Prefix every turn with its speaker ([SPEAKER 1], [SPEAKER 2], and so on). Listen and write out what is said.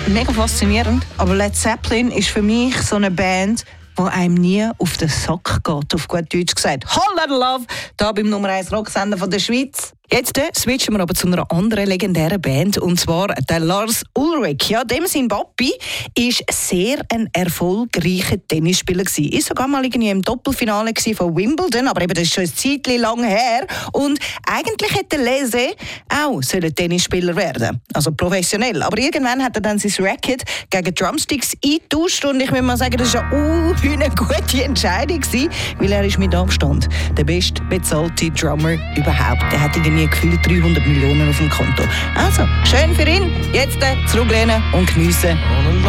[SPEAKER 1] mega faszinierend. Aber Led Zeppelin ist für mich so eine Band, die einem nie auf den Sack geht, auf gut Deutsch gesagt. Whole Lotta Love, hier beim Nummer 1 Rocksender von der Schweiz. Jetzt switchen wir aber zu einer anderen legendären Band, und zwar der Lars Ulrich. Ja, dem sein Papi ist sehr ein erfolgreicher Tennisspieler gewesen. Ist sogar mal irgendwie im Doppelfinale von Wimbledon, aber eben das ist schon ein Zeitchen lang her. Und eigentlich hätte Lese auch Tennisspieler werden, also professionell. Aber irgendwann hat er dann sein Racket gegen Drumsticks eingetauscht, und ich würde mal sagen, das war eine gute Entscheidung gewesen, weil er ist mit Abstand der bestbezahlte Drummer überhaupt. Er hat irgendwie gefühlt 300 Millionen auf dem Konto. Also, schön für ihn. Jetzt zurücklehnen und geniessen.